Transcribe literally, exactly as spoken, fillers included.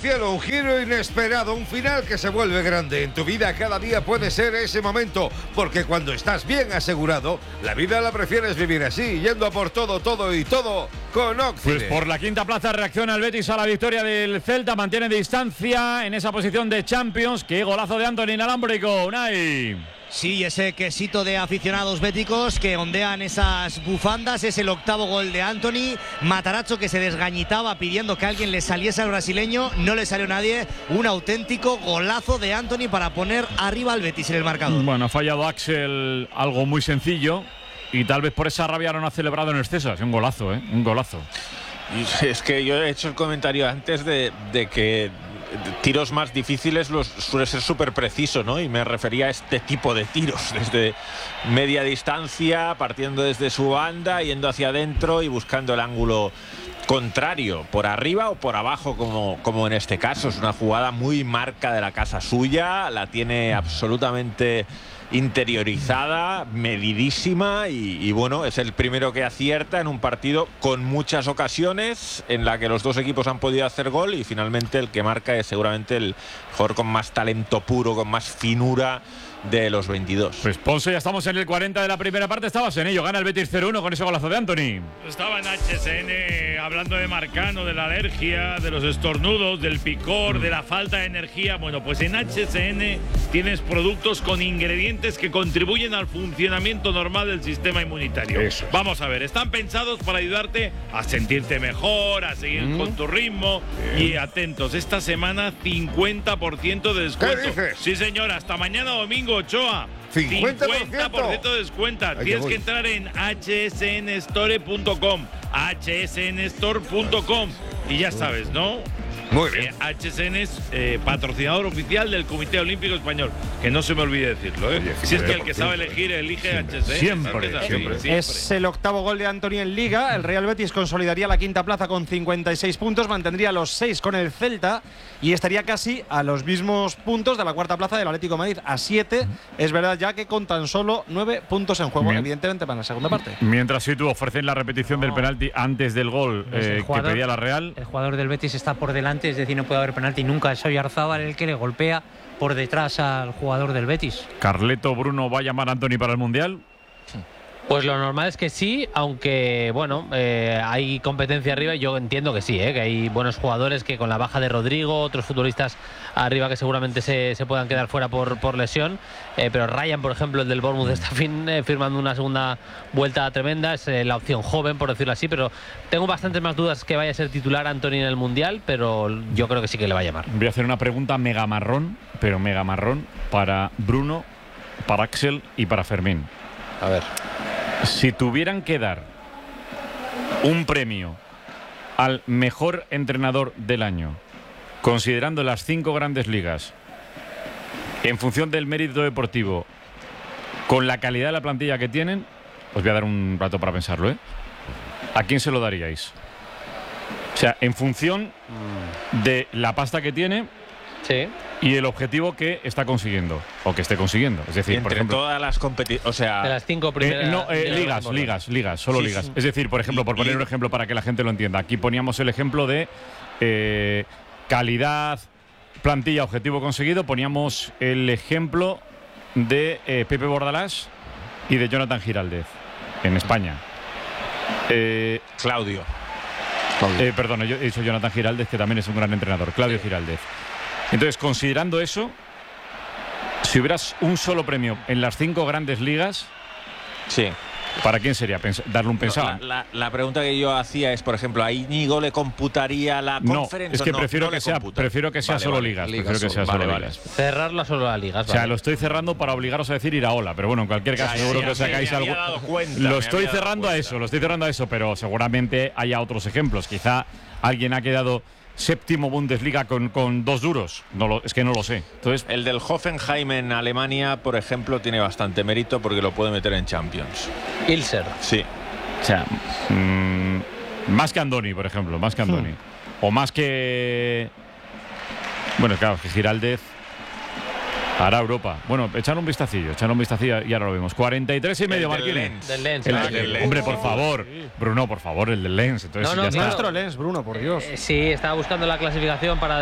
cielo, un giro inesperado, un final que se vuelve grande. En tu vida cada día puede ser ese momento, porque cuando estás bien asegurado, la vida la prefieres vivir así, yendo a por todo, todo y todo con Oxide. Pues por la quinta plaza reacciona el Betis a la victoria del Celta, mantiene distancia en esa posición de Champions. ¡Qué golazo de Antony inalámbrico, Unai! Sí, ese quesito de aficionados béticos que ondean esas bufandas. Es el octavo gol de Antony. Matarazzo que se desgañitaba pidiendo que alguien le saliese al brasileño. No le salió nadie. Un auténtico golazo de Antony para poner arriba al Betis en el marcador. Bueno, ha fallado Axel algo muy sencillo y tal vez por esa rabia no ha celebrado en exceso. Es un golazo, ¿eh? Un golazo. Y es que yo he hecho el comentario antes de, de que tiros más difíciles los suele ser súper preciso, ¿no? Y me refería a este tipo de tiros, desde media distancia, partiendo desde su banda, yendo hacia adentro y buscando el ángulo contrario, por arriba o por abajo, como, como en este caso. Es una jugada muy marca de la casa suya, la tiene absolutamente interiorizada, medidísima y, y bueno, es el primero que acierta en un partido con muchas ocasiones en la que los dos equipos han podido hacer gol y finalmente el que marca es seguramente el jugador con más talento puro, con más finura de los veintidós. Pues Ponce, ya estamos en el cuarenta de la primera parte, estabas en ello, gana el Betis cero uno con ese golazo de Antony. Estaba en H S N hablando de Marcano, de la alergia, de los estornudos, del picor, de la falta de energía. Bueno, pues en H S N tienes productos con ingredientes que contribuyen al funcionamiento normal del sistema inmunitario. Eso. Vamos a ver, están pensados para ayudarte a sentirte mejor, a seguir mm. con tu ritmo. Bien. Y atentos, esta semana cincuenta por ciento de descuento. ¿Qué dices? Sí, señor, hasta mañana domingo, Ochoa. cincuenta por ciento. cincuenta por ciento de descuento. Ay, Tienes que que entrar en h s n store punto com. h s n store punto com. Y ya sabes, ¿no? Muy bien. Eh, H S N es eh, patrocinador oficial del Comité Olímpico Español. Que no se me olvide decirlo, ¿eh? Oye, si es que el que sabe elegir, elige siempre, H S N. Siempre, ¿Sabes? siempre. siempre. Es el octavo gol de Antony en Liga. El Real Betis consolidaría la quinta plaza con cincuenta y seis puntos, mantendría los seis con el Celta y estaría casi a los mismos puntos de la cuarta plaza del Atlético de Madrid, a siete. Es verdad ya que con tan solo nueve puntos en juego, Bien. evidentemente para la segunda parte. Mientras si tú ofrecen la repetición no. del penalti antes del gol eh, jugador, que pedía la Real. El jugador del Betis está por delante, es decir, no puede haber penalti nunca. Es Oyarzábal el que le golpea por detrás al jugador del Betis. ¿Carleto Bruno va a llamar a Antony para el Mundial? Pues lo normal es que sí, aunque bueno, eh, hay competencia arriba y yo entiendo que sí, eh, que hay buenos jugadores que con la baja de Rodrigo, otros futbolistas arriba que seguramente se, se puedan quedar fuera por, por lesión, eh, pero Ryan, por ejemplo, el del Bournemouth, está fin, eh, firmando una segunda vuelta tremenda, es eh, la opción joven, por decirlo así, pero tengo bastantes más dudas que vaya a ser titular Antony en el Mundial, pero yo creo que sí que le va a llamar. Voy a hacer una pregunta mega marrón, pero mega marrón, para Bruno, para Axel y para Fermín. A ver. Si tuvieran que dar un premio al mejor entrenador del año, considerando las cinco grandes ligas, en función del mérito deportivo, con la calidad de la plantilla que tienen, os voy a dar un rato para pensarlo, ¿eh? ¿A quién se lo daríais? O sea, en función de la pasta que tiene, sí, y el objetivo que está consiguiendo o que esté consiguiendo. Es decir, entre por ejemplo, todas las competiciones, o sea, de las cinco primeras. Eh, no, eh, de ligas, las ligas, ligas, solo sí, ligas. sí. Es decir, por ejemplo, por poner un ejemplo para que la gente lo entienda. Aquí poníamos el ejemplo de eh, calidad, plantilla, objetivo conseguido. Poníamos el ejemplo de eh, Pepe Bordalás y de Jonathan Giraldez en España. Eh, Claudio. eh, perdón, yo he dicho Jonathan Giraldez, que también es un gran entrenador. Claudio Giraldez. Entonces, considerando eso, si hubieras un solo premio en las cinco grandes ligas, sí, ¿para quién sería? Pens- darle un pensado. No, la, la, la pregunta que yo hacía es, por ejemplo, ¿a Íñigo le computaría la No, conferencia? es que no, prefiero, no que le sea, computa. prefiero que sea Vale, solo vale, ligas. ligas Prefiero que sea solo, solo vale, ligas. Cerrarla solo a ligas. O sea, vale. lo estoy cerrando para obligaros a decir ir a Ola, pero bueno, en cualquier caso, Ya, seguro ya, que os ya, sacáis me algo. había dado cuenta, Lo me estoy había dado cerrando a cuenta. eso, lo estoy cerrando a eso, pero seguramente haya otros ejemplos. Quizá alguien ha quedado séptimo Bundesliga con, con dos duros. No lo, es que no lo sé. Entonces, el del Hoffenheim en Alemania, por ejemplo, tiene bastante mérito porque lo puede meter en Champions. Ilser. Sí. o sea, mmm, más que Andoni, por ejemplo, más que Andoni. Hmm. O más que... Bueno, claro, que Giraldez hará Europa. Bueno, echar un vistacillo, echar un vistacillo y ahora lo vemos. cuarenta y tres y medio, Marquines. Del Lens. El, Ah, el, del el, hombre, Lens. por favor. Bruno, por favor, el del Lens. Entonces, No, no, ya claro. está. Nuestro Lens, Bruno, por Dios. Eh, sí, estaba buscando la clasificación para